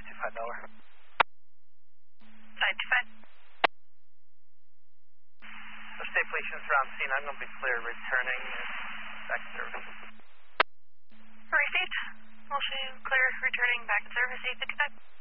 $525. 525. So state police around scene. I'm going to be clear returning back to service. Received. Motion clear returning back to service 855.